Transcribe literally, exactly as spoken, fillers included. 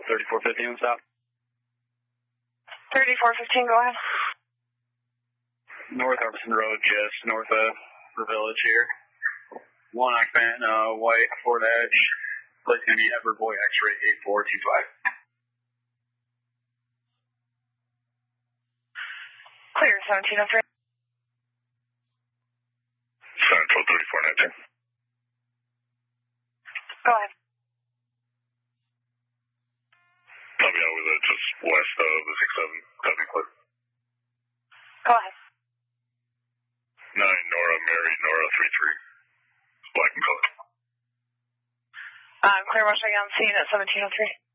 thirty-four fifteen on stop. thirty-four fifteen, go ahead. North Harbison Road, just north of the village here. One occupant, uh, white, Ford Edge. Place going to be Edward Boy, X-ray eight four two five. Clear, seventeen oh three. Central thirty-four nineteen. Go ahead. I'll be out with it just west of the six seven seven clip. Go ahead. nine Nora Mary Nora three three. Black and color. I'm clear, Marshall, on scene at seventeen oh three.